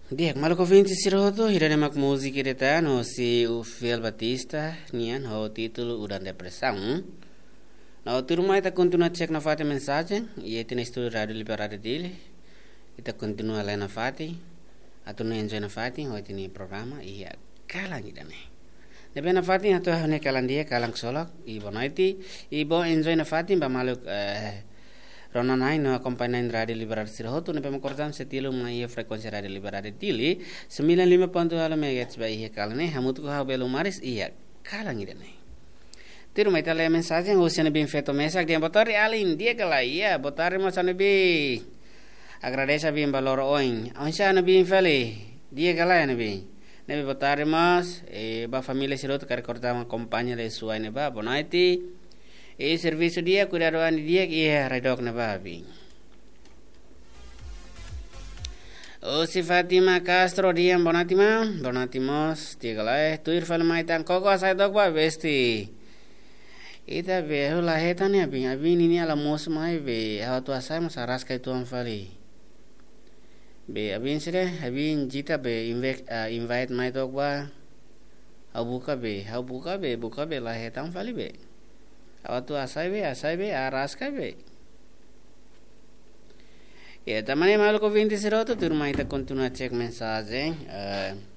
Diak maluco 26 hiranimak música no si o Fiel Batista nian ho título udan depressão. Na turma ita continua cek na fati mensagem e ita na estúdio rádio liberado dele. Ita continua lá na fati. Atu no enjoy na fati ho ita ni programa e kalang ida ne. Nebe na fati atu ne kalang dia kalang solok e bonaiti e bo enjoy na fati ba maluk Rona nai no acompanhain Radio Liberado Sirahotu nepe makortam setilo mai frekuensi Radio Liberado Dili 95.0 MHz ba iya kalane hamutu ko habelo maris iya kalang ida ne. Tiru mai tale mensagem usiane bem feito mensagem dia botar alin dia kala iya botar mo sane bi agradece bem valor oin onsa na bem fale dia kala na bem nebe botar mas ba família Sirahotu kar kortam acompanha de suai ne ba bonaiti serviço dia cuidadoan dia iya redok na babi. Si Fatima Castro dia bonatimos tigala tuir fal maitan koko sai dok ba besti. Ita be hula hetan ya abin ini ala mos mai be ha tu asai masaras kai tuan fali. Be abin sire abin jita be invite mai dok ba. Buka be la hetan fali be. Awatu asai be aras ka be. Ya tamane maluco 26 turma ita continua cek mensagem.